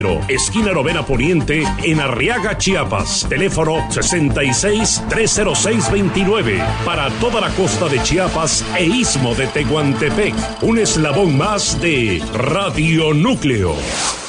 esquina Novena Poniente, en Arriaga, Chiapas. Teléfono 66-306-29. Para toda la costa de Chiapas e istmo de Tehuantepec. Un eslabón más de Radio Núcleo.